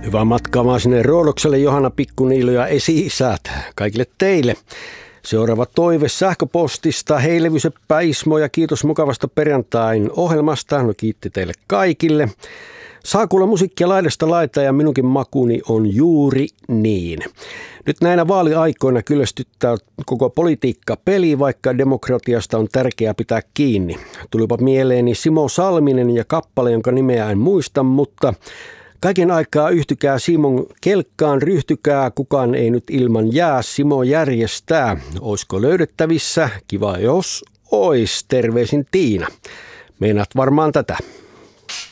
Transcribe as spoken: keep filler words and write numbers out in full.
Hyvää matkaa vaan sinne Roodokselle, Johanna Pikkuniilo ja esi-isät. Kaikille teille. Seuraava toive sähköpostista. Hei Levyseppä, Ismo ja kiitos mukavasta perjantain ohjelmasta. No kiitti teille kaikille. Saa kuulla musiikkia laidasta laitaa ja minunkin makuni on juuri niin. Nyt näinä vaaliaikoina kyllästyttää koko politiikka peli, vaikka demokratiasta on tärkeää pitää kiinni. Tulipa mieleeni Simo Salminen ja kappale, jonka nimeä en muista, mutta kaiken aikaa yhtykää Simon kelkkaan, ryhtykää, kukaan ei nyt ilman jää, Simo järjestää. Oisko löydettävissä? Kiva jos ois. Terveisin Tiina. Meinaat varmaan tätä.